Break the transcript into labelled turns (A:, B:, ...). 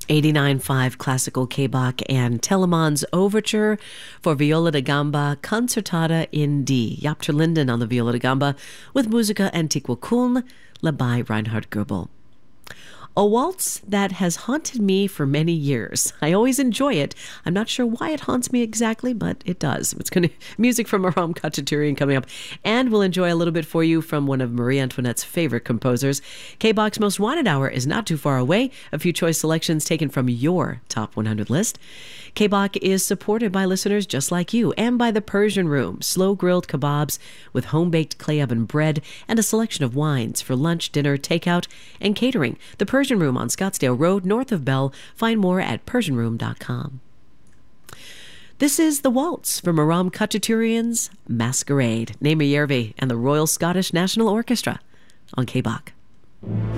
A: 89.5 Classical K-Bach and Telemann's Overture for Viola da Gamba Concertata in D. Jaap ter Linden on the Viola da Gamba with Musica Antiqua Köln, led by Reinhard Goebel. A waltz that has haunted me for many years. I always enjoy it. I'm not sure why it haunts me exactly, but it does. It's going to music from Aram Khachaturian coming up, and we'll enjoy a little bit for you from one of Marie Antoinette's favorite composers. K-Bach's Most Wanted Hour is not too far away. A few choice selections taken from your Top 100 list. K-Bach is supported by listeners just like you and by the Persian Room, slow-grilled kebabs with home-baked clay oven bread and a selection of wines for lunch, dinner, takeout, and catering. The Persian Room on Scottsdale Road, north of Bell. Find more at PersianRoom.com. This is The Waltz from Aram Khachaturian's Masquerade, Naima Järvi and the Royal Scottish National Orchestra on K-Bach.